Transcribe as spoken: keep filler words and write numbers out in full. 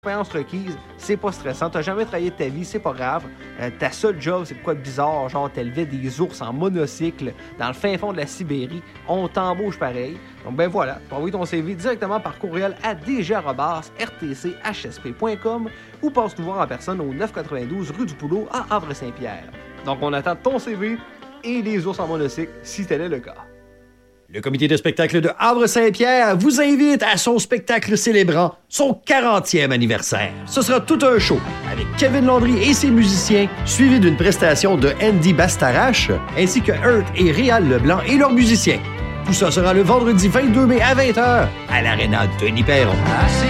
Expérience requise, c'est pas stressant, t'as jamais travaillé de ta vie, c'est pas grave. Euh, ta seule job, c'est quoi de bizarre, genre t'élevais des ours en monocycle dans le fin fond de la Sibérie, on t'embauche pareil. Donc ben voilà, tu peux envoyer ton C V directement par courriel à d g arobase r t c h s p point com ou passe nous voir en personne au neuf cent quatre-vingt-douze rue du Poulot à Havre-Saint-Pierre. Donc on attend ton C V et les ours en monocycle si tel est le cas. Le comité de spectacle de Havre-Saint-Pierre vous invite à son spectacle célébrant son quarantième anniversaire. Ce sera tout un show avec Kevin Landry et ses musiciens, suivi d'une prestation de Andy Bastarache, ainsi que Hurt et Réal Leblanc et leurs musiciens. Tout ça sera le vendredi vingt-deux mai à vingt heures à l'Aréna Denis Perron.